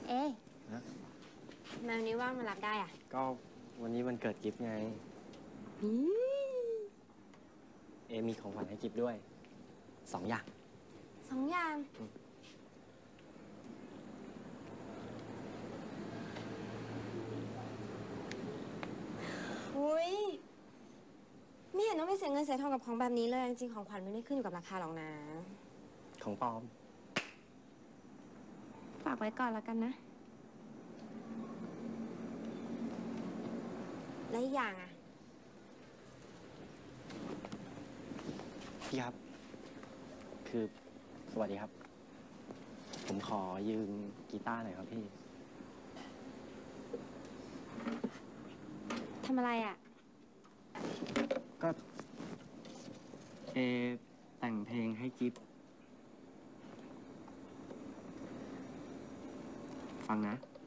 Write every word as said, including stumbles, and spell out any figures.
เอ๊ะนะทำไมวันนี้ว่างมารับได้อ่ะก็วันนี้วันเกิดกิฟต์ไงอืมเอมีของขวัญให้กิฟต์ด้วยสองอย่างสองอย่างอุ้ยไม่เห็นต้องไปเสียเงินเสียทองกับของแบบนี้เลยจริงๆของขวัญไม่ได้ขึ้นอยู่กับราคาหรอกนะของปลอมฝากไว้ก่อนแล้วกันนะและอีกอย่างอ่ะพี่ครับคือสวัสดีครับผมขอยืมกีตาร์หน่อยครับพี่ทำอะไรอ่ะก็เอแต่งเพลงให้กิฟต์ฟังนะ